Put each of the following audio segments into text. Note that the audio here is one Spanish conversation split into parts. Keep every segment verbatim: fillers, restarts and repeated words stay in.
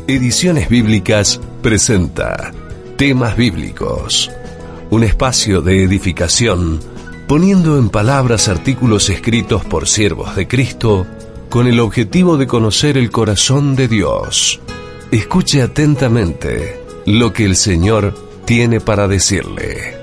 Ediciones Bíblicas presenta Temas Bíblicos, un espacio de edificación, poniendo en palabras artículos escritos por siervos de Cristo con el objetivo de conocer el corazón de Dios. Escuche atentamente lo que el Señor tiene para decirle.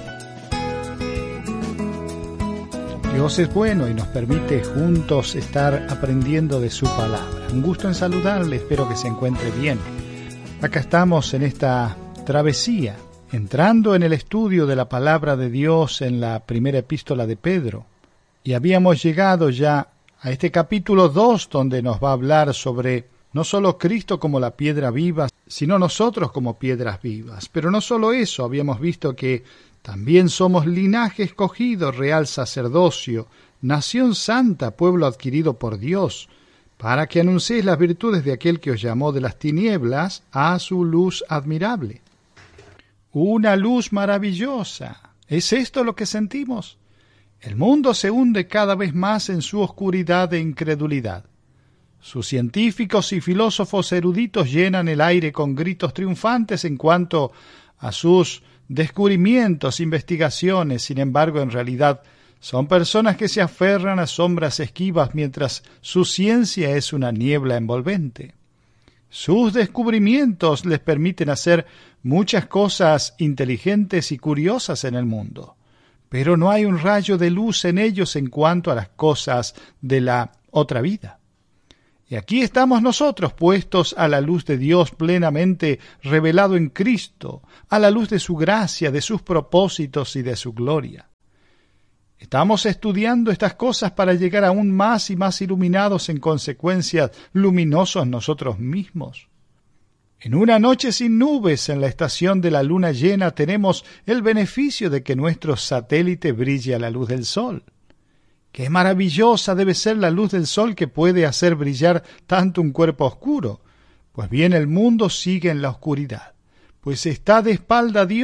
Dios es bueno y nos permite juntos estar aprendiendo de su palabra. Un gusto en saludarle, espero que se encuentre bien. Acá estamos en esta travesía, entrando en el estudio de la palabra de Dios en la primera epístola de Pedro. Y habíamos llegado ya a este capítulo dos, donde nos va a hablar sobre no solo Cristo como la piedra viva, sino nosotros como piedras vivas. Pero no solo eso, habíamos visto que también somos linaje escogido, real sacerdocio, nación santa, pueblo adquirido por Dios, para que anunciéis las virtudes de aquel que os llamó de las tinieblas a su luz admirable. Una luz maravillosa. ¿Es esto lo que sentimos? El mundo se hunde cada vez más en su oscuridad e incredulidad. Sus científicos y filósofos eruditos llenan el aire con gritos triunfantes en cuanto a sus descubrimientos, investigaciones. Sin embargo, en realidad son personas que se aferran a sombras esquivas mientras su ciencia es una niebla envolvente. Sus descubrimientos les permiten hacer muchas cosas inteligentes y curiosas en el mundo, pero no hay un rayo de luz en ellos en cuanto a las cosas de la otra vida. Y aquí estamos nosotros puestos a la luz de Dios plenamente revelado en Cristo, a la luz de su gracia, de sus propósitos y de su gloria. Estamos estudiando estas cosas para llegar aún más y más iluminados, en consecuencia luminosos nosotros mismos. En una noche sin nubes, en la estación de la luna llena, tenemos el beneficio de que nuestro satélite brille a la luz del sol. Qué maravillosa debe ser la luz del sol que puede hacer brillar tanto un cuerpo oscuro. Pues bien, el mundo sigue en la oscuridad, pues está de espalda a Dios.